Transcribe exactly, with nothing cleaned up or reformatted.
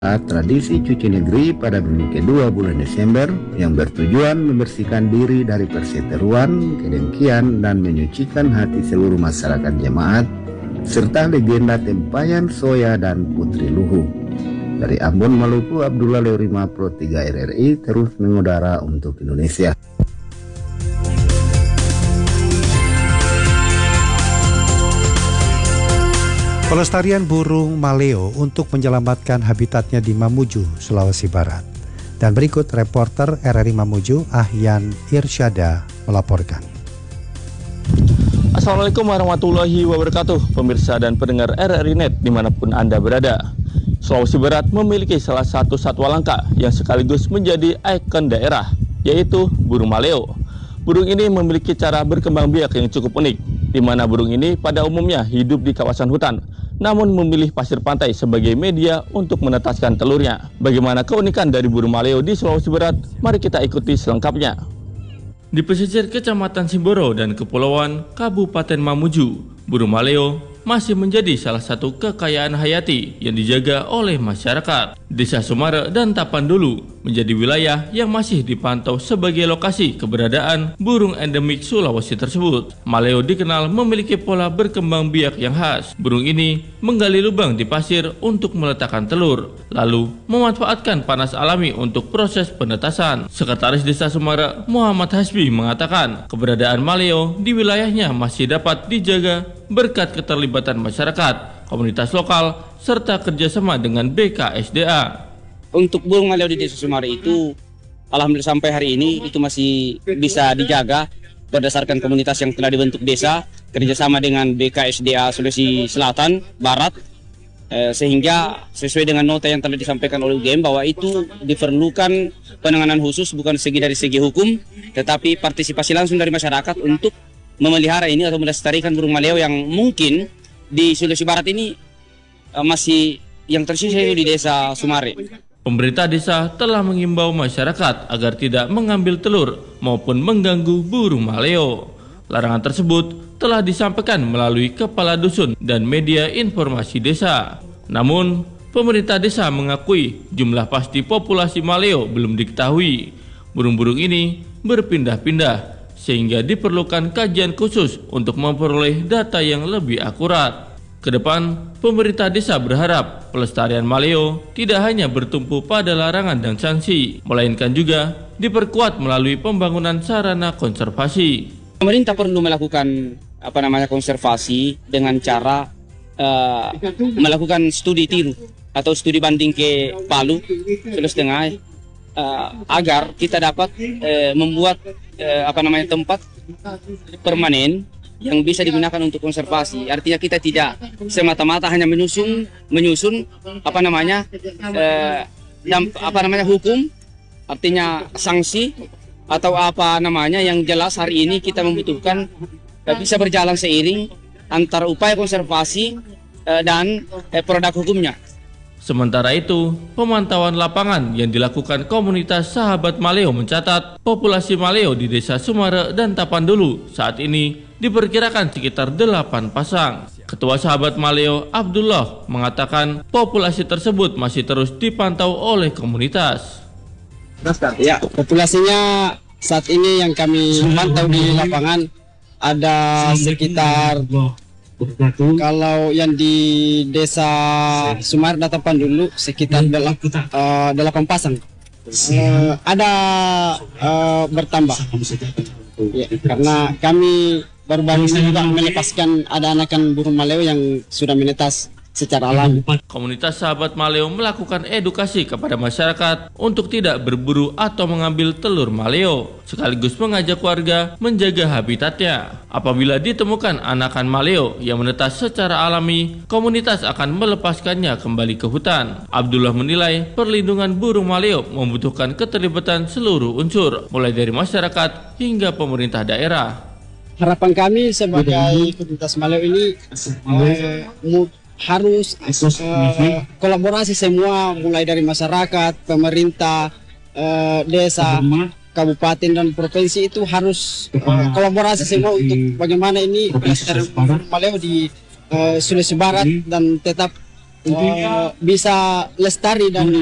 Tradisi cuci negeri pada minggu kedua bulan Desember yang bertujuan membersihkan diri dari perseteruan, kedengkian, dan menyucikan hati seluruh masyarakat jemaat, serta legenda tempayan soya dan putri luhu. Dari Ambon, Maluku, Abdullah Leorima Pro tiga R R I terus mengudara untuk Indonesia. Pelestarian burung maleo untuk menyelamatkan habitatnya di Mamuju, Sulawesi Barat. Dan berikut reporter R R I Mamuju, Ahyan Irsyada, melaporkan. Assalamualaikum warahmatullahi wabarakatuh, pemirsa dan pendengar R R I Net dimanapun Anda berada. Sulawesi Barat memiliki salah satu satwa langka yang sekaligus menjadi ikon daerah, yaitu burung maleo. Burung ini memiliki cara berkembang biak yang cukup unik, di mana burung ini pada umumnya hidup di kawasan hutan, namun memilih pasir pantai sebagai media untuk menetaskan telurnya. Bagaimana keunikan dari burung maleo di Sulawesi Barat? Mari kita ikuti selengkapnya. Di pesisir Kecamatan Simboro dan Kepulauan Kabupaten Mamuju, burung maleo masih menjadi salah satu kekayaan hayati yang dijaga oleh masyarakat. Desa Sumare dan Tapandulu menjadi wilayah yang masih dipantau sebagai lokasi keberadaan burung endemik Sulawesi tersebut. Maleo dikenal memiliki pola berkembang biak yang khas. Burung ini menggali lubang di pasir untuk meletakkan telur, lalu memanfaatkan panas alami untuk proses penetasan. Sekretaris Desa Sumare, Muhammad Hasbi, mengatakan keberadaan maleo di wilayahnya masih dapat dijaga berkat keterlibatan masyarakat, komunitas lokal, serta kerjasama dengan B K S D A. Untuk burung maleo di Desa Sumare itu, alhamdulillah sampai hari ini itu masih bisa dijaga berdasarkan komunitas yang telah dibentuk desa, kerjasama dengan B K S D A Sulawesi Selatan, Barat, eh, sehingga sesuai dengan nota yang telah disampaikan oleh U G M bahwa itu diperlukan penanganan khusus bukan segi dari segi hukum, tetapi partisipasi langsung dari masyarakat untuk memelihara ini atau melestarikan burung maleo yang mungkin di Sulawesi Barat ini uh, masih yang tersisa di Desa Sumare. Pemerintah desa telah mengimbau masyarakat agar tidak mengambil telur maupun mengganggu burung maleo. Larangan tersebut telah disampaikan melalui kepala dusun dan media informasi desa. Namun, pemerintah desa mengakui jumlah pasti populasi maleo belum diketahui. Burung-burung ini berpindah-pindah, sehingga diperlukan kajian khusus untuk memperoleh data yang lebih akurat. Kedepan, pemerintah desa berharap pelestarian maleo tidak hanya bertumpu pada larangan dan sanksi, melainkan juga diperkuat melalui pembangunan sarana konservasi. Pemerintah perlu melakukan apa namanya konservasi dengan cara uh, melakukan studi tiru atau studi banding ke Palu, Sulawesi Tengah, uh, agar kita dapat uh, membuat Eh, apa namanya tempat permanen yang bisa digunakan untuk konservasi. Artinya kita tidak semata-mata hanya menyusun menyusun apa namanya eh, dan, apa namanya hukum, artinya sanksi atau apa namanya yang jelas. Hari ini kita membutuhkan eh, bisa berjalan seiring antara upaya konservasi eh, dan eh, produk hukumnya. Sementara itu, pemantauan lapangan yang dilakukan komunitas Sahabat Maleo mencatat populasi maleo di Desa Sumare dan Tapandulu saat ini diperkirakan sekitar delapan pasang. Ketua Sahabat Maleo, Abdullah, mengatakan populasi tersebut masih terus dipantau oleh komunitas. Ya, populasinya saat ini yang kami pantau di lapangan ada sekitar, kalau yang di Desa Sumare dan Tapandulu sekitar delapan pasang. Uh, ada uh, bertambah ya, karena kami baru-baru ini juga melepaskan ada anakan burung maleo yang sudah menetas secara alami. Komunitas Sahabat Maleo melakukan edukasi kepada masyarakat untuk tidak berburu atau mengambil telur maleo, sekaligus mengajak warga menjaga habitatnya. Apabila ditemukan anakan maleo yang menetas secara alami, komunitas akan melepaskannya kembali ke hutan. Abdullah menilai perlindungan burung maleo membutuhkan keterlibatan seluruh unsur, mulai dari masyarakat hingga pemerintah daerah. Harapan kami sebagai komunitas maleo ini eh, harus uh, kolaborasi semua, mulai dari masyarakat, pemerintah, uh, desa, kabupaten dan provinsi itu harus uh, kolaborasi semua untuk bagaimana ini pelestarian maleo di uh, Sulawesi Barat dan tetap eh, bisa lestari dan